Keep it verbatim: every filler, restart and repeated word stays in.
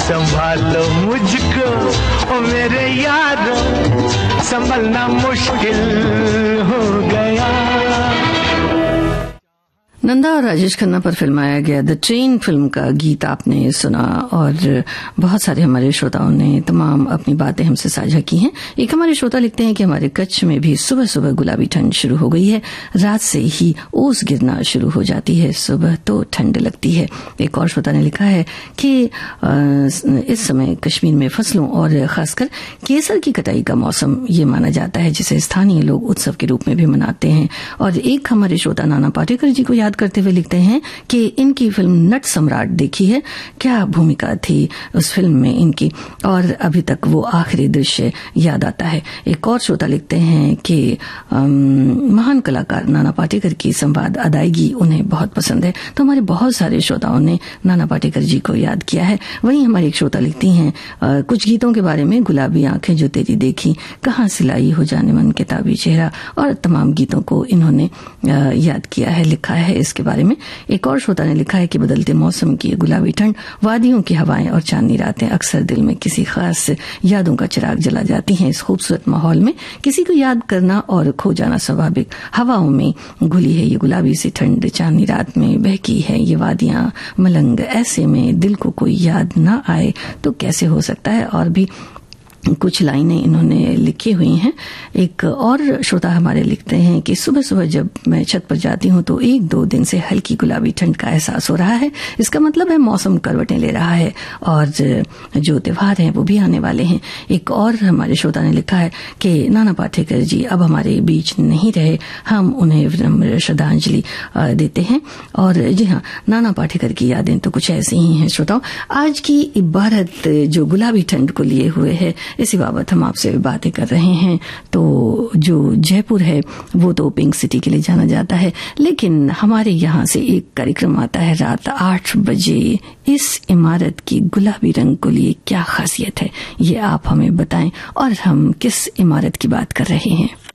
संभालो मुझको ओ मेरे यारों, संभलना मुश्किल हो गया। नंदा और राजेश खन्ना पर फिल्माया गया द ट्रेन फिल्म का गीत आपने सुना और बहुत सारे हमारे श्रोताओं ने तमाम अपनी बातें हमसे साझा की हैं। एक हमारे श्रोता लिखते हैं कि हमारे कच्छ में भी सुबह सुबह गुलाबी ठंड शुरू हो गई है, रात से ही ओस गिरना शुरू हो जाती है, सुबह तो ठंड लगती है। एक और श्रोता ने लिखा है कि इस समय कश्मीर में फसलों और खासकर केसर की कटाई का मौसम ये माना जाता है, जिसे स्थानीय लोग उत्सव के रूप में भी मनाते हैं। और एक हमारे श्रोता नाना पाटेकर जी को याद करते हुए लिखते हैं कि इनकी फिल्म नट सम्राट देखी है, क्या भूमिका थी उस फिल्म में इनकी, और अभी तक वो आखिरी दृश्य याद आता है। एक और श्रोता लिखते हैं कि महान कलाकार नाना पाटेकर की संवाद अदायगी उन्हें बहुत पसंद है। तो हमारे बहुत सारे श्रोताओं ने नाना पाटेकर जी को याद किया है। वहीं हमारी एक श्रोता लिखती हैं आ, कुछ गीतों के बारे में, गुलाबी आंखें जो तेरी देखी, कहाँ सिलाई हो जाने मन किताबी चेहरा, और तमाम गीतों को इन्होंने आ, याद किया है, लिखा है इसके बारे में। एक और श्रोता ने लिखा है कि बदलते मौसम की गुलाबी ठंड, वादियों की हवाएं और चांदनी रातें अक्सर दिल में किसी खास यादों का चिराग जला जाती हैं। इस खूबसूरत माहौल में किसी को याद करना और खो जाना स्वाभाविक, हवाओं में घुली है ये गुलाबी सी ठंड, चांदनी रात में बहकी है ये वादियां मलंग, ऐसे में दिल को कोई याद ना आए तो कैसे हो सकता है। और भी कुछ लाइनें इन्होंने लिखी हुई हैं। एक और श्रोता हमारे लिखते हैं कि सुबह सुबह जब मैं छत पर जाती हूं तो एक दो दिन से हल्की गुलाबी ठंड का एहसास हो रहा है। इसका मतलब है मौसम करवटें ले रहा है और जो त्योहार हैं वो भी आने वाले हैं। एक और हमारे श्रोता ने लिखा है कि नाना पाटेकर जी अब हमारे बीच नहीं रहे, हम उन्हें विनम्र श्रद्धांजलि देते हैं। और जी हाँ, नाना पाटेकर की यादें तो कुछ ऐसी ही हैं। श्रोताओं, आज की इबारत जो गुलाबी ठंड को लिए हुए है, इसी बाबत हम आपसे बातें कर रहे हैं। तो जो जयपुर है वो तो पिंक सिटी के लिए जाना जाता है, लेकिन हमारे यहाँ से एक कार्यक्रम आता है रात आठ बजे। इस इमारत की गुलाबी रंग को लिए क्या खासियत है, ये आप हमें बताएं और हम किस इमारत की बात कर रहे हैं।